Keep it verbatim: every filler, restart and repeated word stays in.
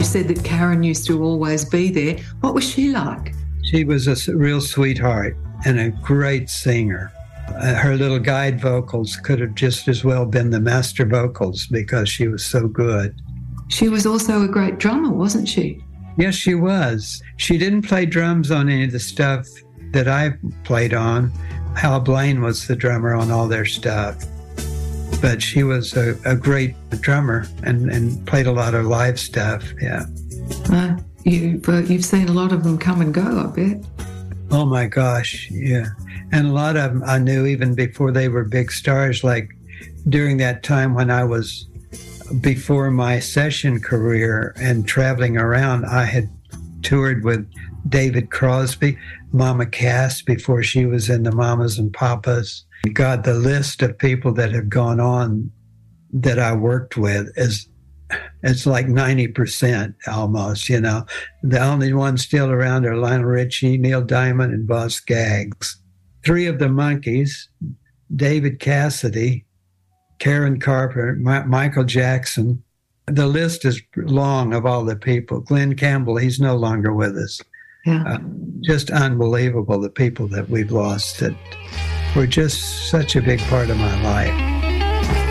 said that Karen used to always be there. What was she like? She was a real sweetheart and a great singer. Uh, her little guide vocals could have just as well been the master vocals because she was so good. She was also a great drummer, wasn't she? Yes, she was. She didn't play drums on any of the stuff that I played on. Hal Blaine was the drummer on all their stuff. But she was a, a great drummer and, and played a lot of live stuff, yeah. Uh, you, uh, you've seen a lot of them come and go, I bet. Oh, my gosh, yeah. And a lot of them I knew even before they were big stars, like during that time when I was before my session career and traveling around, I had toured with David Crosby, Mama Cass, before she was in the Mamas and Papas. God, the list of people that have gone on that I worked with is it's like ninety percent almost, you know. The only ones still around are Lionel Richie, Neil Diamond, and Boz Scaggs. Three of the Monkees, David Cassidy, Karen Carpenter, Ma- Michael Jackson. The list is long of all the people. Glenn Campbell, he's no longer with us. Yeah. Uh, just unbelievable, the people that we've lost that were just such a big part of my life.